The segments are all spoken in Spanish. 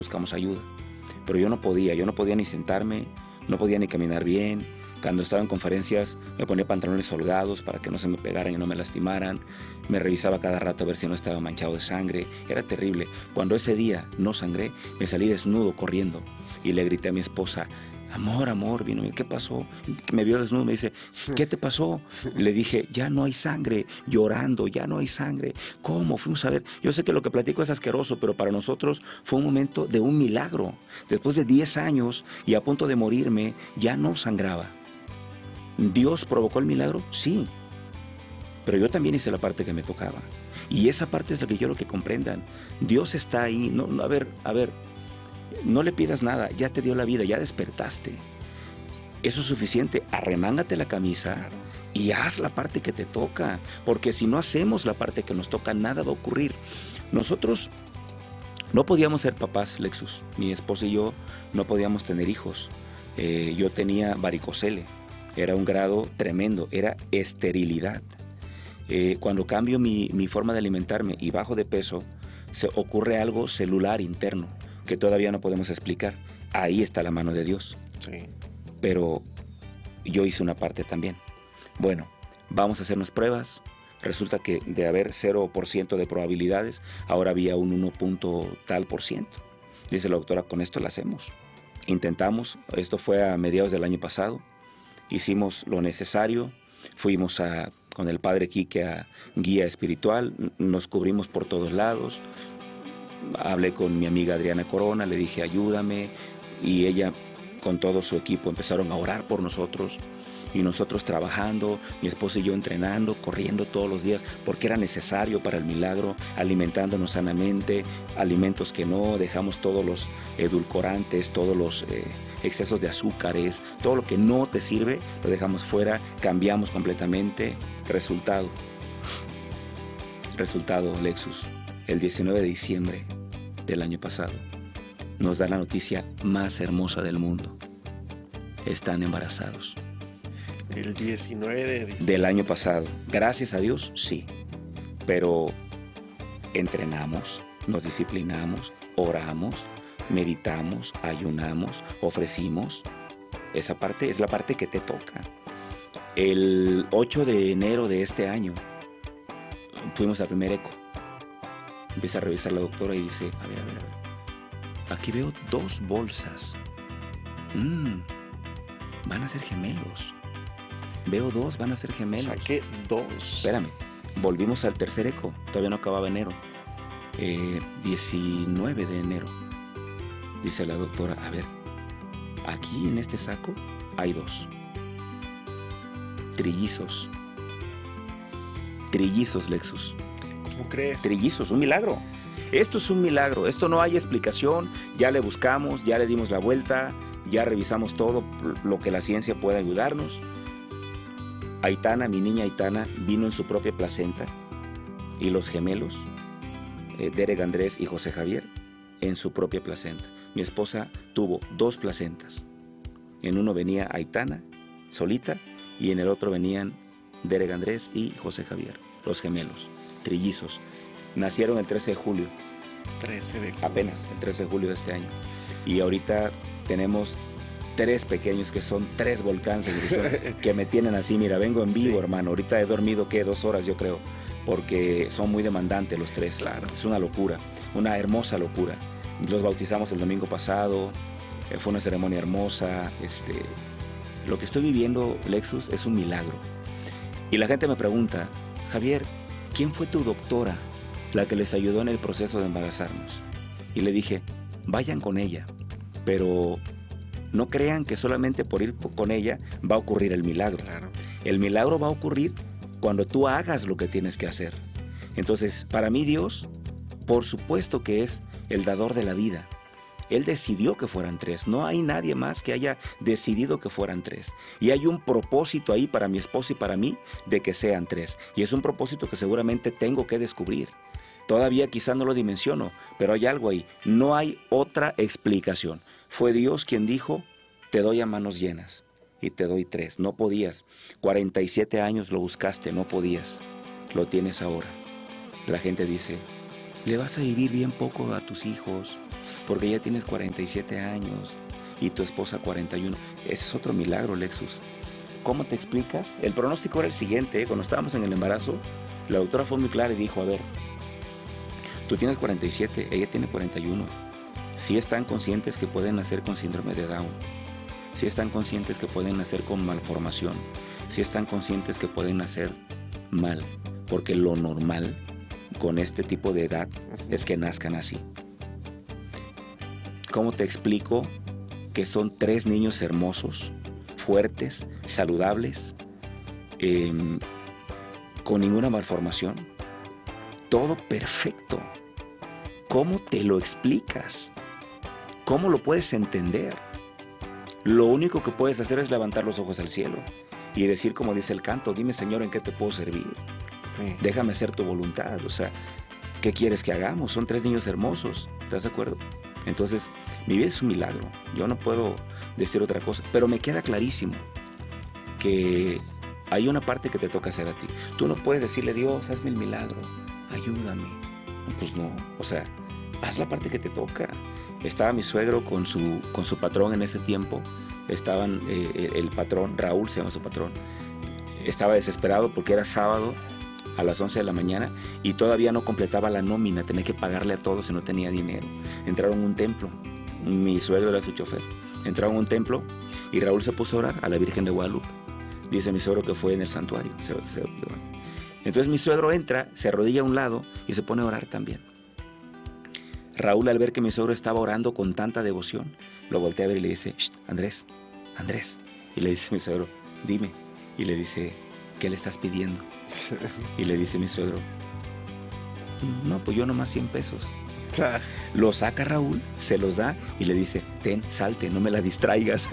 buscamos ayuda. Pero yo no podía ni sentarme, no podía ni caminar bien. Cuando estaba en conferencias me ponía pantalones holgados para que no se me pegaran y no me lastimaran. Me revisaba cada rato a ver si no estaba manchado de sangre. Era terrible. Cuando ese día no sangré, me salí desnudo corriendo y le grité a mi esposa: amor, amor, vino. ¿Qué pasó? Me vio desnudo, me dice: ¿qué te pasó? Le dije: ya no hay sangre, llorando, ya no hay sangre. ¿Cómo? Fuimos a ver. Yo sé que lo que platico es asqueroso, pero para nosotros fue un momento de un milagro. Después de 10 años y a punto de morirme, ya no sangraba. ¿Dios provocó el milagro? Sí. Pero yo también hice la parte que me tocaba. Y esa parte es lo que quiero que comprendan. Dios está ahí. No, a ver, no le pidas nada. Ya te dio la vida, ya despertaste. Eso es suficiente. Arremángate la camisa y haz la parte que te toca. Porque si no hacemos la parte que nos toca, nada va a ocurrir. Nosotros no podíamos ser papás, Lexus. Mi esposa y yo no podíamos tener hijos. Yo tenía varicocele. Era un grado tremendo. Era esterilidad. Cuando cambio mi forma de alimentarme y bajo de peso, se ocurre algo celular interno que todavía no podemos explicar. Ahí está la mano de Dios. Sí. Pero yo hice una parte también. Bueno, vamos a hacernos pruebas. Resulta que de haber 0% de probabilidades, ahora había un 1 tal %. Dice la doctora: con esto la hacemos. Intentamos, esto fue a mediados del año pasado. Hicimos lo necesario. Fuimos con el padre Quique a guía espiritual. Nos cubrimos por todos lados. Hablé con mi amiga Adriana Corona, le dije: ayúdame. Y ella, con todo su equipo, empezaron a orar por nosotros. Y nosotros trabajando, mi esposa y yo entrenando, corriendo todos los días, porque era necesario para el milagro, alimentándonos sanamente, alimentos que no, dejamos todos los edulcorantes, todos los excesos de azúcares, todo lo que no te sirve, lo dejamos fuera, cambiamos completamente. Resultado, Lexus, el 19 de diciembre del año pasado, nos da la noticia más hermosa del mundo: están embarazados. El 19 de diciembre. Del año pasado. Gracias a Dios, sí. Pero entrenamos, nos disciplinamos, oramos, meditamos, ayunamos, ofrecimos. Esa parte es la parte que te toca. El 8 de enero de este año fuimos al primer eco. Empieza a revisar la doctora y dice: a ver. Aquí veo 2 bolsas. Van a ser gemelos. Veo 2, van a ser gemelos. Saqué 2. Espérame, volvimos al tercer eco. Todavía no acababa enero. 19 de enero. Dice la doctora: a ver, aquí en este saco hay 2. Trillizos. Trillizos, Lexus. ¿Cómo crees? Trillizos, un milagro. Esto es un milagro. Esto no hay explicación. Ya le buscamos, ya le dimos la vuelta, ya revisamos todo lo que la ciencia pueda ayudarnos. Aitana, mi niña Aitana, vino en su propia placenta, y los gemelos, Derek Andrés y José Javier, en su propia placenta. Mi esposa tuvo 2 placentas. En uno venía Aitana solita y en el otro venían Derek Andrés y José Javier, los gemelos, trillizos. Nacieron el 13 de julio. 13 de julio. Apenas, el 13 de julio de este año. Y ahorita tenemos 3 pequeños que son 3 volcanes que me tienen así. Mira, vengo en vivo, hermano. Ahorita he dormido, 2 horas, yo creo, porque son muy demandantes los 3. Claro. Es una locura, una hermosa locura. Los bautizamos el domingo pasado. Fue una ceremonia hermosa. Lo que estoy viviendo, Lexus, es un milagro. Y la gente me pregunta: Javier, ¿quién fue tu doctora, la que les ayudó en el proceso de embarazarnos? Y le dije: vayan con ella, pero no crean que solamente por ir con ella va a ocurrir el milagro. Claro. El milagro va a ocurrir cuando tú hagas lo que tienes que hacer. Entonces, para mí Dios, por supuesto que es el dador de la vida. Él decidió que fueran 3. No hay nadie más que haya decidido que fueran 3. Y hay un propósito ahí para mi esposa y para mí de que sean 3. Y es un propósito que seguramente tengo que descubrir. Todavía quizá no lo dimensiono, pero hay algo ahí. No hay otra explicación. Fue Dios quien dijo: te doy a manos llenas y te doy 3. No podías. 47 años lo buscaste, no podías. Lo tienes ahora. La gente dice: le vas a vivir bien poco a tus hijos, porque ya tienes 47 años y tu esposa 41. Ese es otro milagro, Lexus. ¿Cómo te explicas? El pronóstico era el siguiente, cuando estábamos en el embarazo, la doctora fue muy clara y dijo, a ver, tú tienes 47, ella tiene 41. Sí están conscientes que pueden nacer con síndrome de Down. Sí están conscientes que pueden nacer con malformación. Sí están conscientes que pueden nacer mal. Porque lo normal con este tipo de edad es que nazcan así. ¿Cómo te explico que son 3 niños hermosos, fuertes, saludables, con ninguna malformación? Todo perfecto. ¿Cómo te lo explicas? ¿Cómo lo puedes entender? Lo único que puedes hacer es levantar los ojos al cielo y decir, como dice el canto, dime, Señor, ¿en qué te puedo servir? Sí. Déjame hacer tu voluntad. O sea, ¿qué quieres que hagamos? Son 3 niños hermosos, ¿estás de acuerdo? Entonces, mi vida es un milagro. Yo no puedo decir otra cosa, pero me queda clarísimo que hay una parte que te toca hacer a ti. Tú no puedes decirle, Dios, hazme el milagro, ayúdame. Pues no, o sea, haz la parte que te toca. Estaba mi suegro con su patrón en ese tiempo. Estaban, el patrón, Raúl se llama su patrón, estaba desesperado porque era sábado a las 11 de la mañana y todavía no completaba la nómina, tenía que pagarle a todos y no tenía dinero. Entraron a un templo, mi suegro era su chofer. Entraron a un templo y Raúl se puso a orar a la Virgen de Guadalupe. Dice mi suegro que fue en el santuario. Entonces mi suegro entra, se arrodilla a un lado y se pone a orar también. Raúl, al ver que mi suegro estaba orando con tanta devoción, lo voltea a ver y le dice, Andrés, Andrés. Y le dice mi suegro, dime. Y le dice, ¿qué le estás pidiendo? Y le dice mi suegro, no, pues yo nomás 100 pesos. Lo saca Raúl, se los da y le dice, ten, salte, no me la distraigas.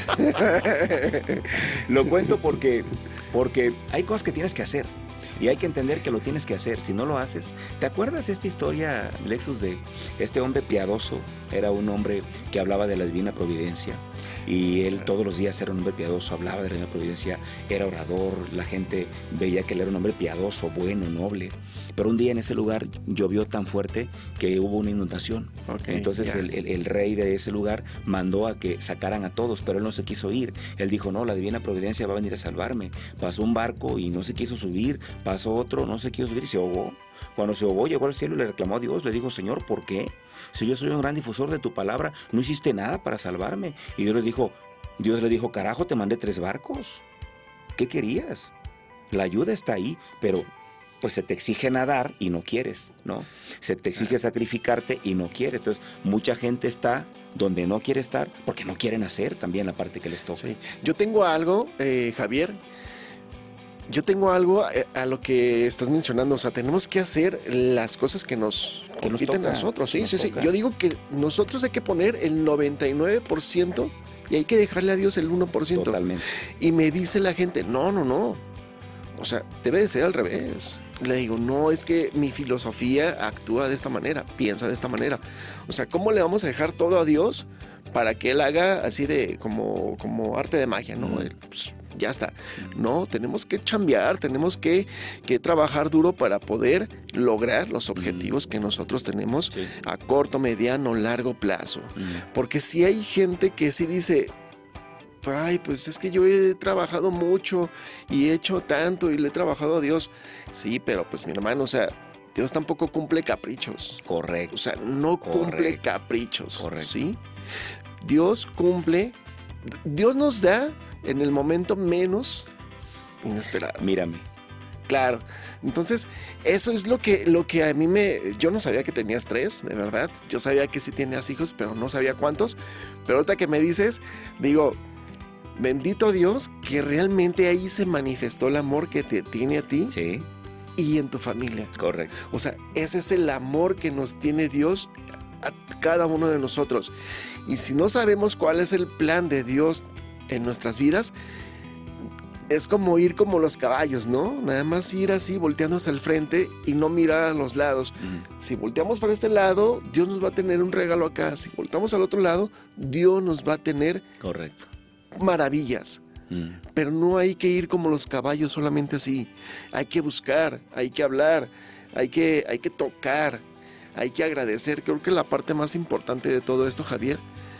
Lo cuento porque hay cosas que tienes que hacer. Y hay que entender que lo tienes que hacer. Si no lo haces, ¿te acuerdas de esta historia, Lexus, de este hombre piadoso? Era un hombre que hablaba de la divina providencia. Y él todos los días era un hombre piadoso, hablaba de la divina providencia, era orador, la gente veía que él era un hombre piadoso, bueno, noble. Pero un día en ese lugar llovió tan fuerte que hubo una inundación. Entonces el rey de ese lugar mandó a que sacaran a todos, pero él no se quiso ir. Él dijo, no, la divina providencia va a venir a salvarme. Pasó un barco y no se quiso subir, pasó otro, no se quiso subir y se ahogó. Cuando se ahogó, llegó al cielo y le reclamó a Dios, le dijo, Señor, ¿por qué? Si yo soy un gran difusor de tu palabra, no hiciste nada para salvarme. Y Dios le dijo, carajo, te mandé 3 barcos. ¿Qué querías? La ayuda está ahí, pero pues se te exige nadar y no quieres, ¿no? Se te exige sacrificarte y no quieres. Entonces, mucha gente está donde no quiere estar porque no quieren hacer también la parte que les toca. Sí. Yo tengo algo, Javier. Yo tengo algo a lo que estás mencionando, o sea, tenemos que hacer las cosas que nos competen a nosotros, sí. Yo digo que nosotros hay que poner el 99% y hay que dejarle a Dios el 1%. Totalmente. Y me dice la gente, no, o sea, debe de ser al revés. Le digo, no, es que mi filosofía actúa de esta manera, piensa de esta manera. O sea, ¿cómo le vamos a dejar todo a Dios para que Él haga así de como arte de magia, ¿no? Pues, ya está. No, tenemos que chambear, tenemos que trabajar duro para poder lograr los objetivos que nosotros tenemos a corto, mediano, largo plazo. Porque si hay gente que sí dice, ay, pues es que yo he trabajado mucho y he hecho tanto y le he trabajado a Dios. Sí, pero pues mi hermano, o sea, Dios tampoco cumple caprichos. Correcto. O sea, no cumple caprichos. Correcto. ¿Sí? Dios cumple, Dios nos da en el momento menos inesperado. Mírame. Claro. Entonces, eso es lo que a mí yo no sabía que tenías 3, de verdad. Yo sabía que sí tenías hijos, pero no sabía cuántos. Pero ahorita que me dices, digo, bendito Dios que realmente ahí se manifestó el amor que te tiene a ti. Sí. Y en tu familia. Correcto. O sea, ese es el amor que nos tiene Dios a cada uno de nosotros. Y si no sabemos cuál es el plan de Dios en nuestras vidas, es como ir como los caballos, ¿no? Nada más ir así, volteando hacia el frente y no mirar a los lados. Si volteamos para este lado, Dios nos va a tener un regalo acá. Si volteamos al otro lado, Dios nos va a tener correcto maravillas. Pero no hay que ir como los caballos solamente así. Hay que buscar, hay que hablar, hay que tocar, hay que agradecer. Creo que la parte más importante de todo esto, Javier,